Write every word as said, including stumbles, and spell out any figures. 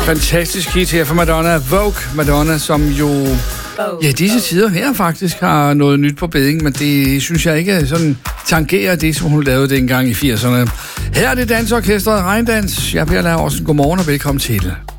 Fantastisk hit her fra Madonna. Vogue Madonna, som jo ja, disse tider her faktisk har noget nyt på beding, men det synes jeg ikke sådan tangerer det, som hun lavede dengang i firserne. Her er det dansorkestret Regndans. Jeg er Per Laursen. Godmorgen og velkommen til.